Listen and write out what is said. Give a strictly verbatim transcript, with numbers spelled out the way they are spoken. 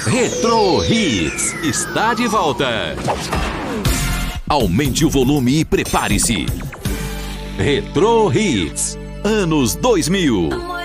Retro Hits está de volta. Aumente o volume e prepare-se. Retro Hits, anos dois mil.